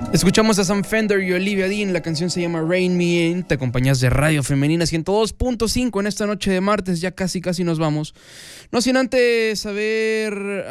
Escuchamos a Sam Fender y Olivia Dean, la canción se llama Rain Me In, te acompañas de Radio Femenina 102.5 en esta noche de martes, ya casi nos vamos. No sin antes saber...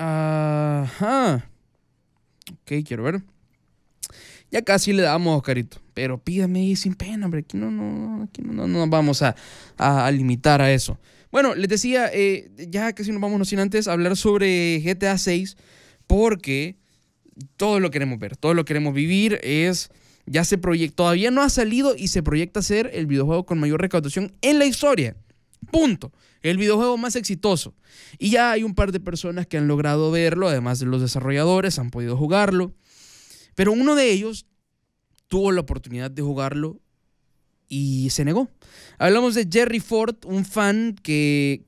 Ok, quiero ver. Ya casi le damos, Oscarito, pero pídame ahí sin pena, hombre, aquí no nos vamos a limitar a eso. Bueno, les decía, ya casi nos vamos, no sin antes hablar sobre GTA 6, porque... todo lo queremos ver, todo lo queremos vivir. Ya se proyecta, todavía no ha salido y se proyecta ser el videojuego con mayor recaudación en la historia. Punto. El videojuego más exitoso. Y ya hay un par de personas que han logrado verlo, además de los desarrolladores, han podido jugarlo. Pero uno de ellos tuvo la oportunidad de jugarlo y se negó. Hablamos de Jerry Ford, un fan que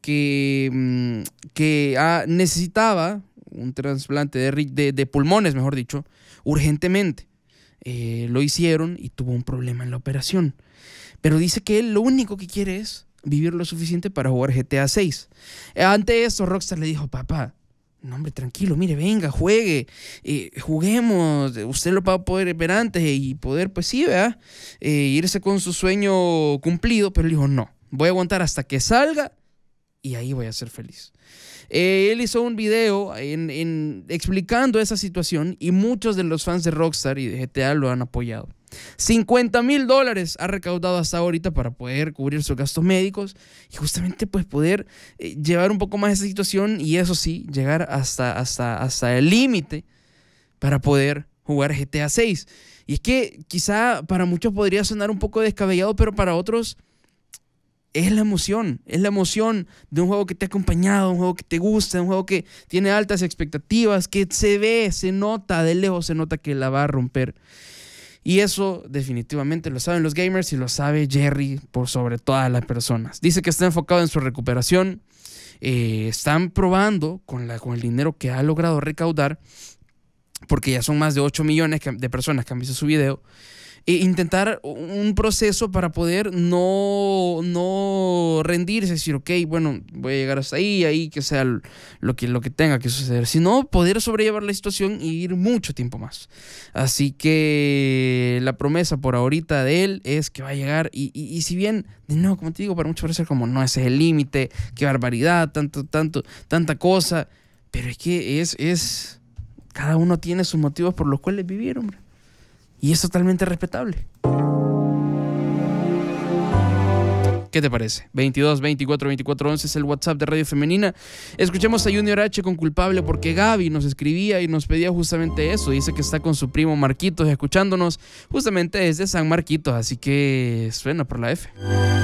necesitaba un trasplante de pulmones, mejor dicho, urgentemente. Lo hicieron y tuvo un problema en la operación. Pero dice que él lo único que quiere es vivir lo suficiente para jugar GTA 6. Ante eso, Rockstar le dijo, papá, no hombre, tranquilo, mire, venga, juegue, juguemos, usted lo va a poder ver antes y poder, pues sí, ¿verdad? Irse con su sueño cumplido, pero él dijo, no, voy a aguantar hasta que salga y ahí voy a ser feliz. Él hizo un video explicando esa situación y muchos de los fans de Rockstar y de GTA lo han apoyado. $50,000 ha recaudado hasta ahorita para poder cubrir sus gastos médicos y justamente pues poder llevar un poco más esa situación y eso sí, llegar hasta el límite para poder jugar GTA 6. Y es que quizá para muchos podría sonar un poco descabellado, pero para otros es la emoción de un juego que te ha acompañado, un juego que te gusta, un juego que tiene altas expectativas, que se ve, se nota, de lejos se nota que la va a romper. Y eso definitivamente lo saben los gamers y lo sabe Jerry por sobre todas las personas. Dice que está enfocado en su recuperación, están probando con el dinero que ha logrado recaudar, porque ya son más de 8 millones de personas que han visto su video, intentar un proceso para poder no rendirse, decir, ok, bueno, voy a llegar hasta ahí que sea lo que tenga que suceder, sino poder sobrellevar la situación y ir mucho tiempo más. Así que la promesa por ahorita de él es que va a llegar y si bien, de nuevo, como te digo, para muchos parece como no, ese es el límite, qué barbaridad, tanta cosa, pero es que es cada uno tiene sus motivos por los cuales vivir, hombre. Y es totalmente respetable. ¿Qué te parece? 22 24 24 11 es el WhatsApp de Radio Femenina. Escuchemos a Junior H con Culpable porque Gaby nos escribía y nos pedía justamente eso. Dice que está con su primo Marquitos escuchándonos justamente desde San Marquitos. Así que suena por la F.